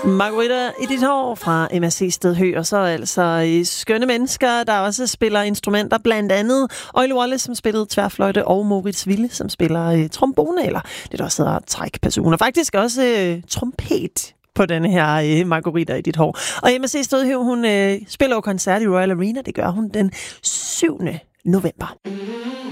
Margarita i dit hår fra MSC Stedhø, og så altså skønne mennesker, der også spiller instrumenter, blandt andet Oile Wallace, som spillede tværfløjte, og Moritz Wille, som spiller trombone, eller det der også hedder trækperson, og faktisk også trompet på denne her Margarita i dit hår. Og MSC Stedhø, hun spiller jo koncert i Royal Arena, det gør hun den 7. november.